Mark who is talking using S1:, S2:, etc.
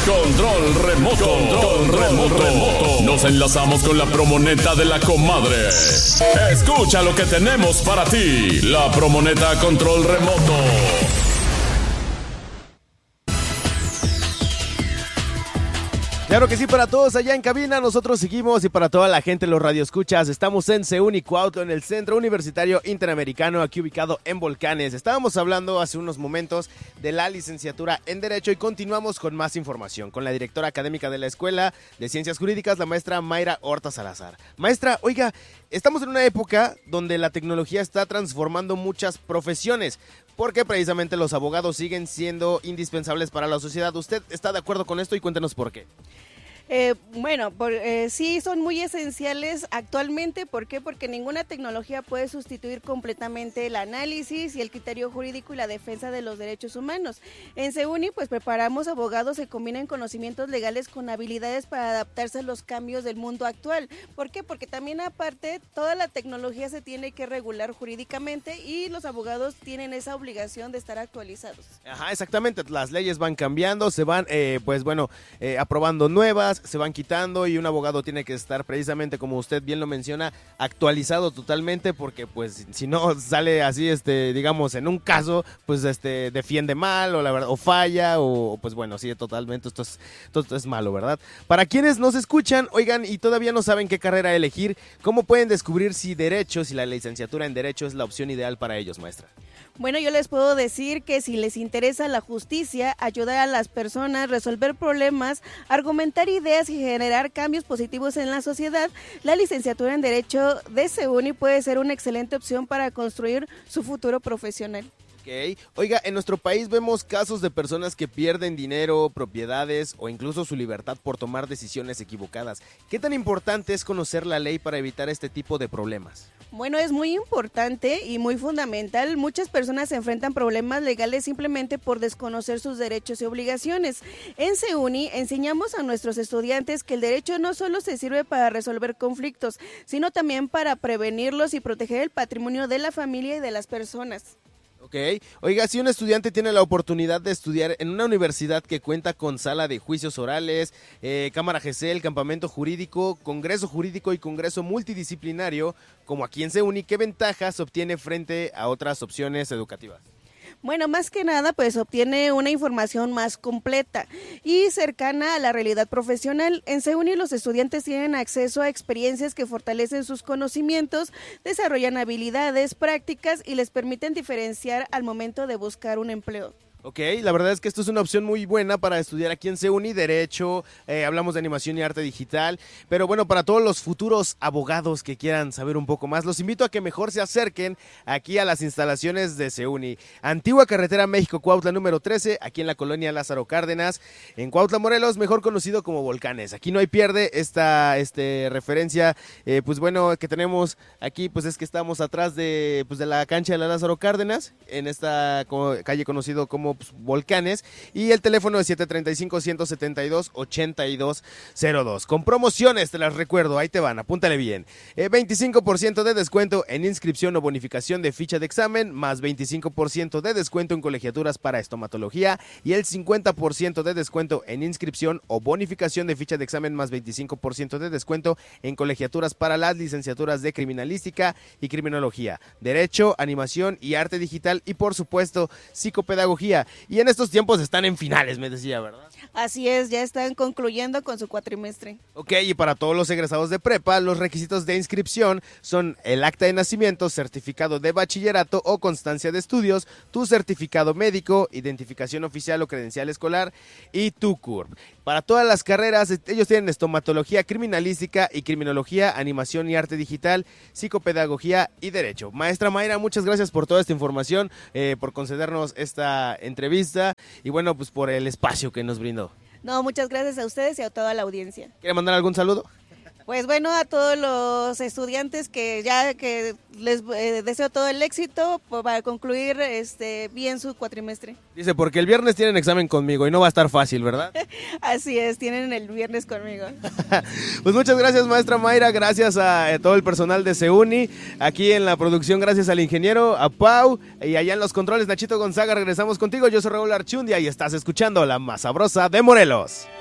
S1: Control remoto. Control remoto. Nos enlazamos con la promoneta de la comadre. Escucha lo que tenemos para ti. La promoneta Control remoto.
S2: Claro que sí, para todos allá en cabina, nosotros seguimos, y para toda la gente, los radioescuchas, estamos en CEUNI Cuautla, en el Centro Universitario Interamericano, aquí ubicado en Volcanes. Estábamos hablando hace unos momentos de la licenciatura en Derecho y continuamos con más información, con la directora académica de la Escuela de Ciencias Jurídicas, la maestra Mayra Horta Salazar. Maestra, oiga, estamos en una época donde la tecnología está transformando muchas profesiones, porque precisamente los abogados siguen siendo indispensables para la sociedad. ¿Usted está de acuerdo con esto? Y cuéntenos por qué.
S3: Sí, son muy esenciales actualmente. ¿Por qué? Porque ninguna tecnología puede sustituir completamente el análisis y el criterio jurídico y la defensa de los derechos humanos. En CEUNI, pues preparamos abogados que combinen conocimientos legales con habilidades para adaptarse a los cambios del mundo actual. ¿Por qué? Porque también aparte toda la tecnología se tiene que regular jurídicamente y los abogados tienen esa obligación de estar actualizados.
S2: Ajá, exactamente. Las leyes van cambiando, se van, aprobando nuevas, se van quitando, y un abogado tiene que estar precisamente, como usted bien lo menciona, actualizado totalmente, porque pues si no sale así, digamos, en un caso, pues defiende mal, o la verdad, o falla, o pues bueno, sí, totalmente, esto es malo, ¿verdad? Para quienes nos escuchan, oigan, y todavía no saben qué carrera elegir, ¿cómo pueden descubrir si la licenciatura en Derecho es la opción ideal para ellos, maestra?
S3: Bueno, yo les puedo decir que si les interesa la justicia, ayudar a las personas, resolver problemas, argumentar ideas y generar cambios positivos en la sociedad, la licenciatura en Derecho de CEUNI puede ser una excelente opción para construir su futuro profesional.
S2: Okay. Oiga, en nuestro país vemos casos de personas que pierden dinero, propiedades o incluso su libertad por tomar decisiones equivocadas. ¿Qué tan importante es conocer la ley para evitar este tipo de problemas?
S3: Bueno, es muy importante y muy fundamental. Muchas personas se enfrentan problemas legales simplemente por desconocer sus derechos y obligaciones. En CEUNI enseñamos a nuestros estudiantes que el derecho no solo se sirve para resolver conflictos, sino también para prevenirlos y proteger el patrimonio de la familia y de las personas.
S2: Ok, oiga, si un estudiante tiene la oportunidad de estudiar en una universidad que cuenta con sala de juicios orales, cámara GESEL, campamento jurídico, congreso jurídico y congreso multidisciplinario, como aquí en CEUNI, ¿qué ventajas obtiene frente a otras opciones educativas?
S3: Bueno, más que nada, pues obtiene una información más completa y cercana a la realidad profesional. En CEUNI los estudiantes tienen acceso a experiencias que fortalecen sus conocimientos, desarrollan habilidades, prácticas y les permiten diferenciar al momento de buscar un empleo.
S2: Ok, la verdad es que esto es una opción muy buena para estudiar aquí en CEUNI, Derecho, hablamos de animación y arte digital, pero bueno, para todos los futuros abogados que quieran saber un poco más, los invito a que mejor se acerquen aquí a las instalaciones de CEUNI. Antigua carretera México-Cuautla número 13, aquí en la colonia Lázaro Cárdenas, en Cuautla, Morelos, mejor conocido como Volcanes. Aquí no hay pierde esta referencia, pues bueno, que tenemos aquí, pues es que estamos atrás de la cancha de la Lázaro Cárdenas, en esta calle conocido como Volcanes, y el teléfono es 735-172-8202. Con promociones, te las recuerdo, ahí te van, apúntale bien. 25% de descuento en inscripción o bonificación de ficha de examen, más 25% de descuento en colegiaturas para estomatología, y el 50% de descuento en inscripción o bonificación de ficha de examen, más 25% de descuento en colegiaturas para las licenciaturas de criminalística y criminología, derecho, animación y arte digital, y por supuesto psicopedagogía. Y en estos tiempos están en finales, me decía, ¿verdad?
S3: Así es, ya están concluyendo con su cuatrimestre.
S2: Ok, y para todos los egresados de prepa, los requisitos de inscripción son el acta de nacimiento, certificado de bachillerato o constancia de estudios, tu certificado médico, identificación oficial o credencial escolar y tu CURP. Para todas las carreras, ellos tienen estomatología, criminalística y criminología, animación y arte digital, psicopedagogía y derecho. Maestra Mayra, muchas gracias por toda esta información, por concedernos esta entrevista y bueno, pues por el espacio que nos brindó.
S3: No, muchas gracias a ustedes y a toda la audiencia.
S2: ¿Quiere mandar algún saludo?
S3: Pues bueno, a todos los estudiantes que les deseo todo el éxito para concluir bien su cuatrimestre.
S2: Dice, porque el viernes tienen examen conmigo y no va a estar fácil, ¿verdad?
S3: Así es, tienen el viernes conmigo.
S2: Pues muchas gracias, maestra Mayra, gracias a todo el personal de CEUNI, aquí en la producción, gracias al ingeniero, a Pau, y allá en los controles, Nachito Gonzaga, regresamos contigo, yo soy Raúl Archundia y estás escuchando La Más Sabrosa de Morelos.